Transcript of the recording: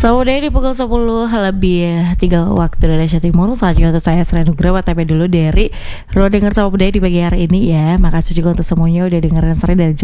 Selamat dari pukul 10 lebih 3 waktu Indonesia Timur. Selanjutnya untuk saya Sri Nugraha tapi dulu dari Ruang Dengar Sama Budaya di pagi hari ini ya. Makasih juga untuk semuanya udah dengerin Sri dari